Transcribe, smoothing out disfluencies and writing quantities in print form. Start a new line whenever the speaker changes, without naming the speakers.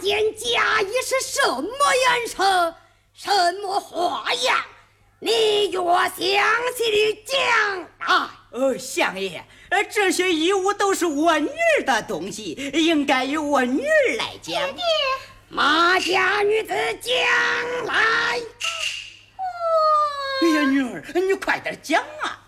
件嫁衣是什么颜色，什么花样？你越详细的讲来。
相爷，这些衣物都是文儿的东西，应该由文儿来讲。
爹，
马家女子讲来。
哎呀，女儿，你快点讲啊！